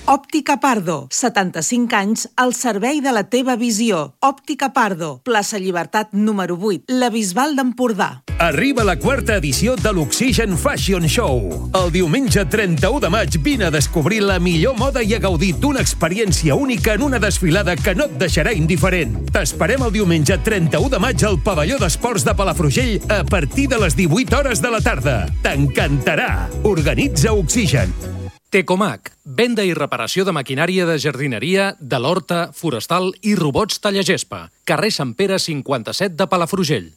Òptica Pardo, 75 anys al servei de la teva visió. Òptica Pardo, plaça Llibertat número 8, la Bisbal d'Empordà. Arriba la quarta edició de l'Oxigen Fashion Show. El diumenge 31 de maig vine a descobrir la millor moda i a gaudir d'una experiència única en una desfilada que no et deixarà indiferent. T'esperem el diumenge 31 de maig al pavelló d'esports de Palafrugell a partir de les 18 hores de la tarda. T'encantarà. Organitza Oxigen. Tecomac, venda i reparació de maquinària de jardineria, de l'horta, forestal i robots tallagespa. Carrer Sant Pere 57 de Palafrugell.